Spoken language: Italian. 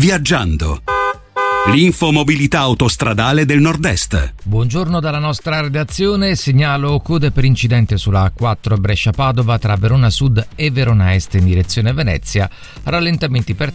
Viaggiando. L'infomobilità autostradale del Nord-Est. Buongiorno dalla nostra redazione. Segnalo code per incidente sulla A4 Brescia-Padova tra Verona Sud e Verona Est in direzione Venezia. Rallentamenti per